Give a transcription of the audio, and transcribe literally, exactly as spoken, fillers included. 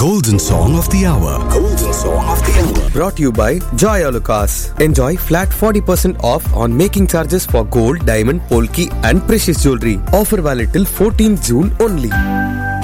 Golden Song of the Hour. Golden Song of the Hour. Brought to you by Joy Alucas. Enjoy flat forty percent off on making charges for gold, diamond, polki and precious jewelry. Offer valid till fourteenth June only.